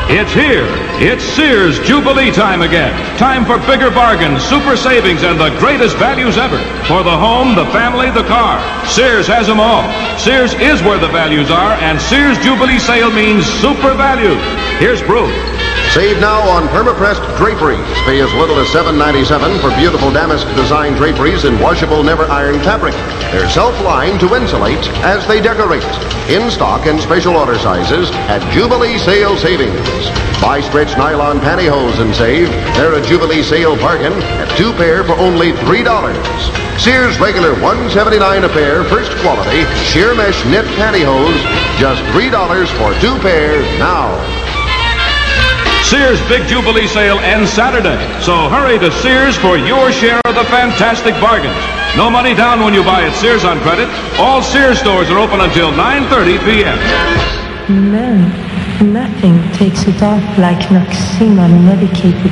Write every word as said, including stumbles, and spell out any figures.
It's here. It's Sears Jubilee time again. Time for bigger bargains, super savings, and the greatest values ever. For the home, the family, the car. Sears has them all. Sears is where the values are, and Sears Jubilee sale means super values. Here's proof. Save now on Permapressed draperies. Pay as little as seven ninety-seven for beautiful damask design draperies in washable never iron fabric. They're self-lined to insulate as they decorate. In stock in special order sizes at Jubilee sale savings. Buy stretch nylon pantyhose and save. They're a Jubilee sale bargain at two pair for only three dollars. Sears regular one seventy-nine a pair, first quality, sheer mesh knit pantyhose, just three dollars for two pair now. Sears Big Jubilee sale ends Saturday, so hurry to Sears for your share of the fantastic bargains. No money down when you buy at Sears on credit. All Sears stores are open until nine thirty p m No, nothing takes it off like Noxema medicated